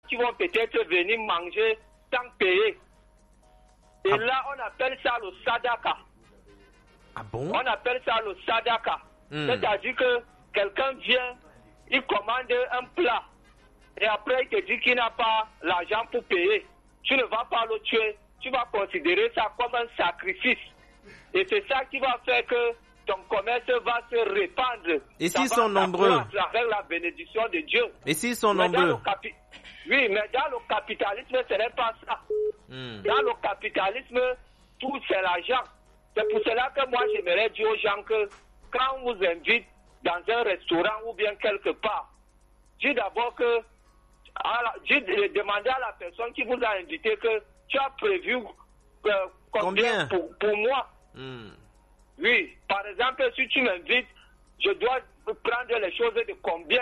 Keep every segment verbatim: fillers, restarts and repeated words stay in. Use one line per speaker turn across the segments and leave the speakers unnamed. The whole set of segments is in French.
qui vont peut-être venir manger sans payer. Et ah. là, on appelle ça le sadaka.
Ah bon?
On appelle ça le sadaka. Mm. C'est-à-dire que quelqu'un vient, il commande un plat. Et après, il te dit qu'il n'a pas l'argent pour payer. Tu ne vas pas le tuer. Tu vas considérer ça comme un sacrifice. Et c'est ça qui va faire que ton commerce va se répandre.
Et s'ils sont nombreux?
Avec la bénédiction de Dieu.
Et s'ils sont
mais
nombreux?
Capi... Oui, mais dans le capitalisme, ce n'est pas ça. Mm. Dans le capitalisme, tout c'est l'argent. C'est pour cela que moi, j'aimerais dire aux gens que quand on vous invite dans un restaurant ou bien quelque part, dis d'abord que, la, dis, demandez à la personne qui vous a invité que tu as prévu euh, combien, combien pour, pour moi. Mm. Oui, par exemple, si tu m'invites, je dois prendre les choses de combien.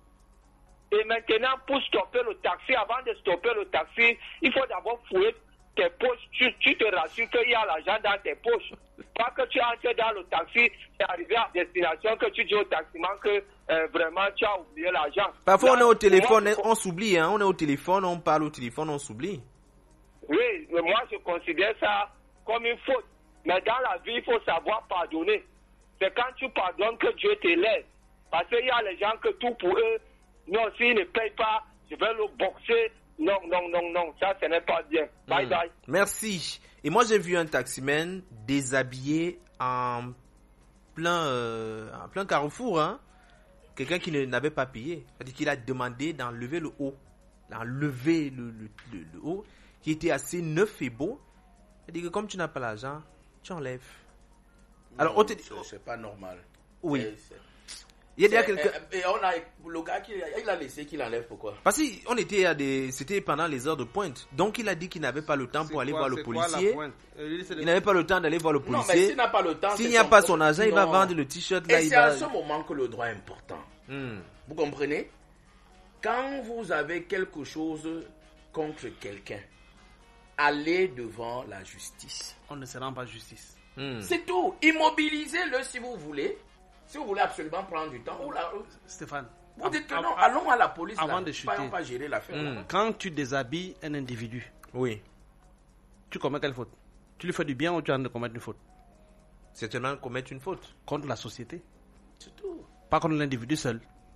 Et maintenant, pour stopper le taxi, avant de stopper le taxi, il faut d'abord fouiller tes poches. Tu, tu te rassures qu'il y a l'argent dans tes poches. Pas que tu entres dans le taxi et arrivé à destination, que tu dis au taximan que euh, vraiment tu as oublié l'argent.
Parfois, là, on est au téléphone,
moi,
on s'oublie. Hein? On est au téléphone, on parle au téléphone, on s'oublie.
Oui, mais moi, je considère ça comme une faute. Mais dans la vie, il faut savoir pardonner. C'est quand tu pardonnes que Dieu t'élève. Parce qu'il y a les gens que tout pour eux, non, s'ils ne payent pas, je vais le boxer. Non, non, non, non, ça, ce n'est pas bien. Bye, mmh. bye.
Merci. Et moi, j'ai vu un taximan déshabillé en plein, euh, en plein carrefour. Hein? Quelqu'un qui ne, n'avait pas payé. C'est-à-dire qu'il a demandé d'enlever le haut. D'enlever le, le, le, le haut, qui était assez neuf et beau. C'est-à-dire que comme tu n'as pas l'argent, tu enlèves. Alors,
non, c'est, c'est pas normal.
Oui.
C'est, c'est...
Il y a quelqu'un...
Et on a le gars qui il a laissé qu'il enlève pourquoi?
Parce qu'on était à des, c'était pendant les heures de pointe. Donc il a dit qu'il n'avait pas le temps c'est pour aller quoi, voir le policier. Il n'avait pas le temps d'aller voir le policier.
Non, mais s'il n'a pas le temps,
s'il n'y a pas son argent, il va vendre le t-shirt là.
Et
il
c'est
va...
à ce moment que le droit est important. Hmm. Vous comprenez? Quand vous avez quelque chose contre quelqu'un, allez devant la justice.
On ne se rend pas justice.
Hmm. C'est tout. Immobilisez-le si vous voulez. Si vous voulez absolument prendre du temps, ou là,
Stéphane,
vous dites que non, allons à la police.
Avant
là,
de chuter,
pas, pas gérer l'affaire.
Mm. Quand tu déshabilles un individu,
oui,
tu commets quelle faute? Tu lui fais du bien ou tu es en train de commettre une faute?
Certainement commettre une faute.
Contre la société.
C'est tout.
Pas contre l'individu seul.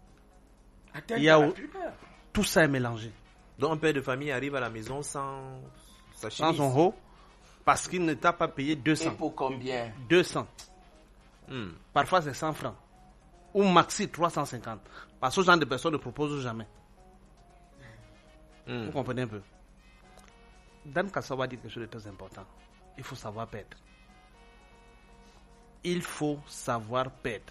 Il y a où...
Tout ça est mélangé.
Donc un père de famille arrive à la maison sans sa
sans son haut, parce qu'il ne t'a pas payé deux cents.
Et pour combien?
deux cents.
Hmm.
Parfois c'est cent francs. Ou maxi trois cent cinquante. Parce que ce genre de personnes ne proposent jamais. Hmm. Vous comprenez un peu? Dan Kassawa dit quelque chose de très important. Il faut savoir perdre. Il faut savoir perdre.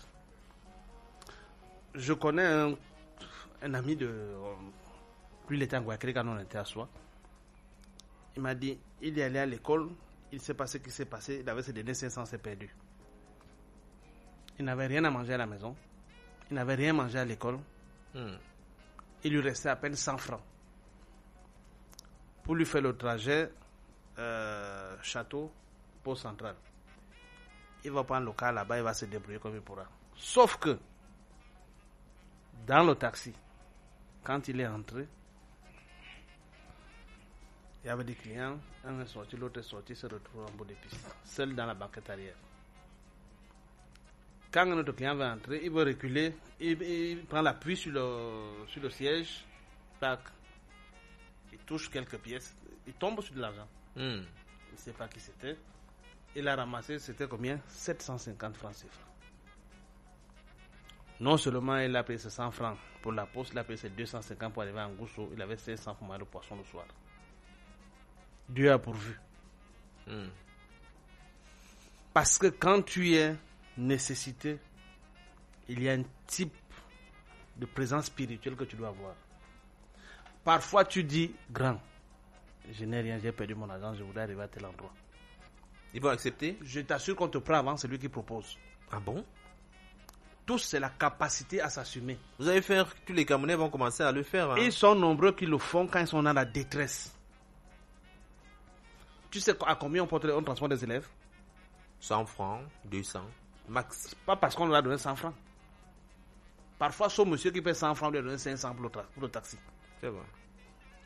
Je connais un, un ami de... Lui, il était en Guayaquil quand on était à soi. Il m'a dit, il est allé à l'école, il sait pas ce qui s'est passé, il avait ses données cinq cents, c'est perdu. Il n'avait rien à manger à la maison. Il n'avait rien mangé à l'école. Hmm. Il lui restait à peine cent francs. Pour lui faire le trajet, euh, château, port central. Il va prendre le car là-bas, il va se débrouiller comme il pourra. Sauf que, dans le taxi, quand il est entré, il y avait des clients, un est sorti, l'autre est sorti, se retrouve en bout de piste, seul dans la banquette arrière. Quand notre client va entrer, il veut reculer, il, il prend l'appui sur le, sur le siège, tac, il touche quelques pièces, il tombe sur de l'argent. Mm. Il ne sait pas qui c'était. Il a ramassé, c'était combien? sept cent cinquante francs C F A. Non seulement il a payé ses cent francs pour la poste, il a payé ses deux cent cinquante pour arriver en Gousso, il avait cinq cents pour manger le poisson le soir. Dieu a pourvu. Mm. Parce que quand tu es nécessité, il y a un type de présence spirituelle que tu dois avoir. Parfois tu dis, grand, je n'ai rien, j'ai perdu mon argent, je voudrais arriver à tel endroit.
Ils vont accepter?
Je t'assure qu'on te prend avant celui qui propose.
Ah bon?
Tout, c'est la capacité à s'assumer.
Vous allez faire, tous les Camerounais vont commencer à le faire. Hein?
Ils sont nombreux qui le font quand ils sont dans la détresse. Tu sais à combien on, porte, on transporte des élèves?
cent francs, deux cents, max.
Pas parce qu'on leur a donné cent francs. Parfois, ce monsieur qui paie cent francs lui a donné cinq cents pour le, tra- pour le taxi.
C'est vrai.